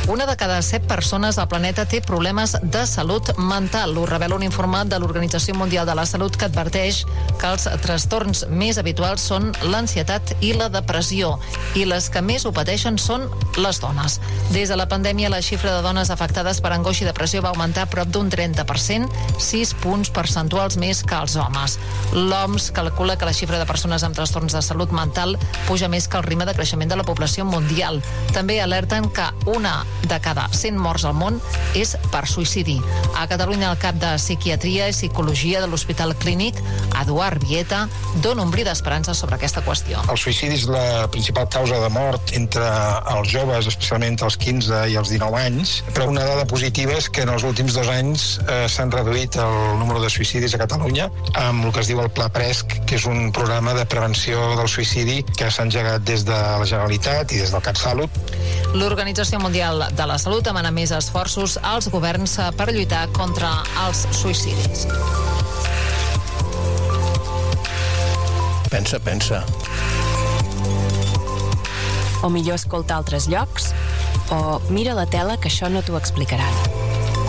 Una de cada 7 persones al planeta té problemes de salut mental. Ho revela un informe de l'Organització Mundial de la Salut que adverteix que els trastorns més habituals són l'ansietat i la depressió, i les que més ho pateixen són les dones. Des de la pandèmia, la xifra de dones afectades per angoixa i depressió va augmentar prop d'un 30%, 6 punts percentuals més que els homes. L'OMS calcula que la xifra de persones amb trastorns de salut mental puja més que el ritme de creixement de la població mundial. També alerten que una de cada 100 morts al món és per suïcidi. A Catalunya, el cap de Psiquiatria i Psicologia de l'Hospital Clínic, Eduard Vieta, dona un bri d'esperança sobre aquesta qüestió. El suïcidi és la principal causa de mort entre els joves, especialment entre els 15 i els 19 anys, però una dada positiva és que en els últims 2 anys s'han reduït el número de suïcidis a Catalunya amb el que es diu el Pla Presc, que és un programa de prevenció del suïcidi que s'ha engegat des de la Generalitat i des del CatSalut. L'Organització Mundial de la Salut demana més esforços als governs per lluitar contra els suïcidis. Pensa. O millor escoltar altres llocs, o mira la tela que això no t'ho explicaran.